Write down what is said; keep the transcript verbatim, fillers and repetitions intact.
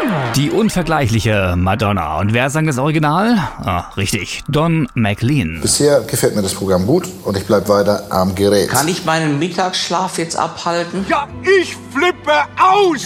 Die unvergleichliche Madonna. Und wer sang das Original? Ah, richtig, Don McLean. Bisher gefällt mir das Programm gut und ich bleib weiter am Gerät. Kann ich meinen Mittagsschlaf jetzt abhalten? Ja, ich flippe aus!